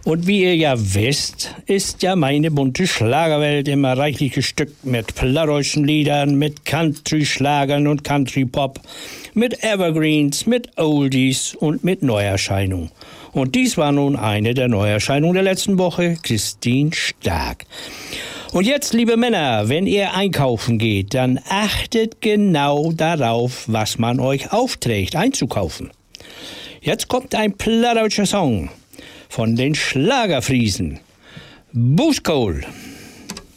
Und wie ihr ja wisst, ist ja meine bunte Schlagerwelt immer reichlich bestückt mit plattdeutschen Liedern, mit Country-Schlagern und Country-Pop, mit Evergreens, mit Oldies und mit Neuerscheinungen. Und dies war nun eine der Neuerscheinungen der letzten Woche, Christine Stark. Und jetzt, liebe Männer, wenn ihr einkaufen geht, dann achtet genau darauf, was man euch aufträgt, einzukaufen. Jetzt kommt ein plattdeutscher Song von den Schlagerfriesen. Bußkohl.